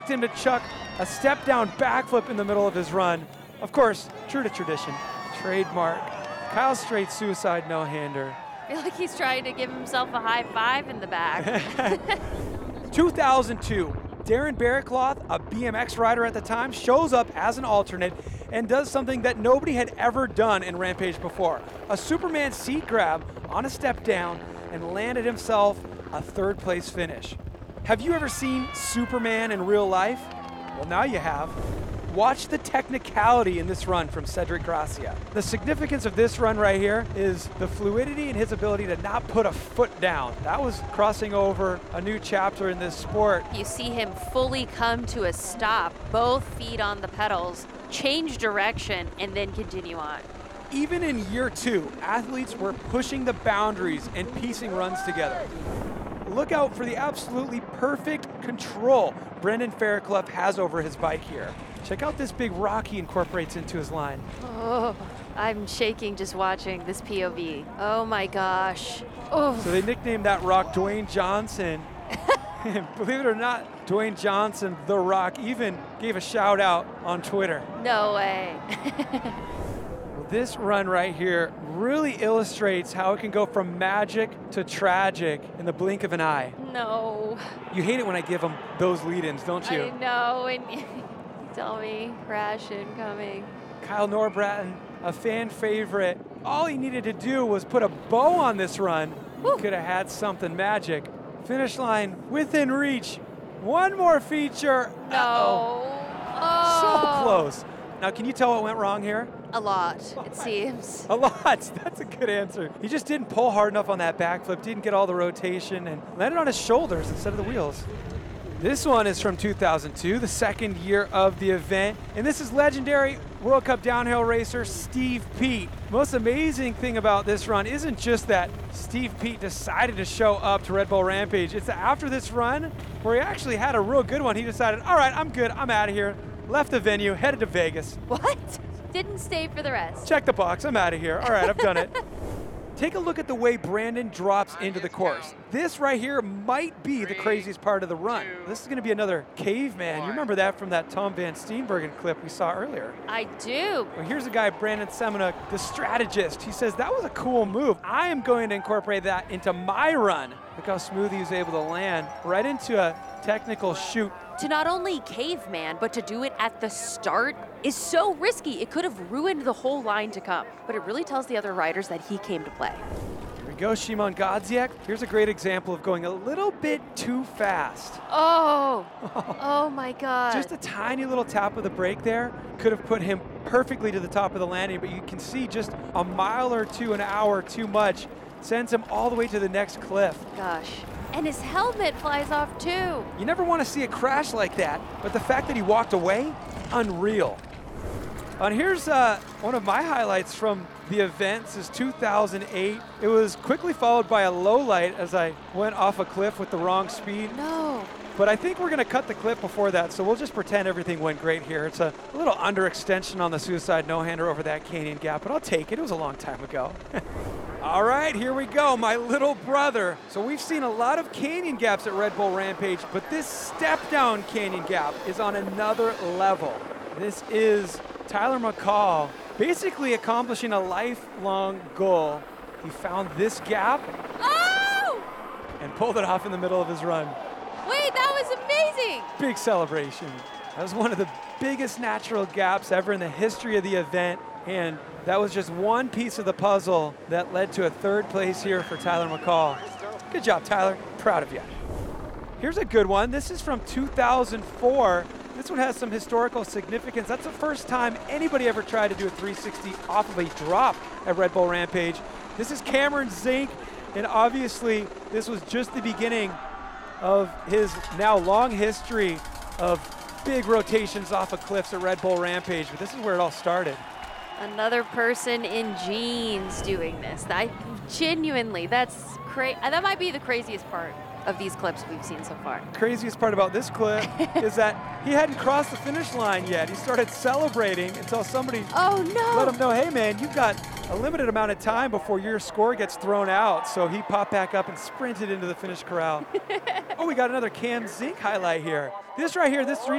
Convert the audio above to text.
him to chuck a step down backflip in the middle of his run. Of course, true to tradition, trademark. Kyle Straight suicide no-hander. I feel like he's trying to give himself a high five in the back. 2002, Darren Barraclough, a BMX rider at the time, shows up as an alternate and does something that nobody had ever done in Rampage before. A Superman seat grab on a step down and landed himself a third place finish. Have you ever seen Superman in real life? Well, now you have. Watch the technicality in this run from Cedric Gracia. The significance of this run right here is the fluidity and his ability to not put a foot down. That was crossing over a new chapter in this sport. You see him fully come to a stop, both feet on the pedals, change direction, and then continue on. Even in year 2, athletes were pushing the boundaries and piecing runs together. Look out for the absolutely perfect control Brendan Fairclough has over his bike here. Check out this big rock he incorporates into his line. Oh, I'm shaking just watching this POV. Oh my gosh. Oh. So they nicknamed that rock Dwayne Johnson. Believe it or not, Dwayne Johnson, The Rock, even gave a shout out on Twitter. No way. This run right here really illustrates how it can go from magic to tragic in the blink of an eye. No. You hate it when I give them those lead-ins, don't you? I know, and you tell me crash incoming. Kyle Norbratton, a fan favorite. All he needed to do was put a bow on this run. Woo. He could have had something magic. Finish line within reach. One more feature. No. Uh-oh. So close. Now, can you tell what went wrong here? A lot, it seems. A lot. That's a good answer. He just didn't pull hard enough on that backflip, didn't get all the rotation, and landed on his shoulders instead of the wheels. This one is from 2002, the second year of the event, and this is legendary World Cup downhill racer Steve Peat. Most amazing thing about this run isn't just that Steve Peat decided to show up to Red Bull Rampage. It's that after this run, where he actually had a real good one, he decided, all right, I'm good, I'm out of here. Left the venue, headed to Vegas. What? Didn't stay for the rest. Check the box, I'm out of here. All right, I've done it. Take a look at the way Brandon drops into the course. This right here might be the craziest part of the run. This is gonna be another caveman. You remember that from that Tom Van Steenbergen clip we saw earlier. I do. Well, here's a guy, Brandon Semina, the strategist. He says, that was a cool move. I am going to incorporate that into my run. Look how smooth he was able to land right into a technical chute. To not only caveman, but to do it at the start is so risky. It could have ruined the whole line to come. But it really tells the other riders that he came to play. Here we go, Szymon Godziak. Here's a great example of going a little bit too fast. Oh, oh my God. Just a tiny little tap of the brake there could have put him perfectly to the top of the landing, but you can see just a mile or two an hour too much sends him all the way to the next cliff. Gosh. And his helmet flies off too. You never want to see a crash like that, but the fact that he walked away, unreal. And here's one of my highlights from the event. This is 2008. It was quickly followed by a low light as I went off a cliff with the wrong speed. No. But I think we're going to cut the clip before that, so we'll just pretend everything went great here. It's a little underextension on the suicide no-hander over that Canyon gap, but I'll take it. It was a long time ago. All right, here we go, my little brother. So we've seen a lot of canyon gaps at Red Bull Rampage, but this step-down canyon gap is on another level. This is Tyler McCall basically accomplishing a lifelong goal. He found this gap and pulled it off in the middle of his run. Wait, that was amazing. Big celebration. That was one of the biggest natural gaps ever in the history of the event, and that was just one piece of the puzzle that led to a third place here for Tyler McCall. Good job, Tyler. Proud of you. Here's a good one. This is from 2004. This one has some historical significance. That's the first time anybody ever tried to do a 360 off of a drop at Red Bull Rampage. This is Cameron Zink, and obviously this was just the beginning of his now long history of big rotations off of cliffs at Red Bull Rampage, but this is where it all started. Another person in jeans doing this. Genuinely, that's crazy. That might be the craziest part of these clips we've seen so far. Craziest part about this clip is that he hadn't crossed the finish line yet. He started celebrating until somebody let him know, hey man, you've got a limited amount of time before your score gets thrown out. So he popped back up and sprinted into the finish corral. Oh, we got another Cam Zink highlight here. This right here, this 360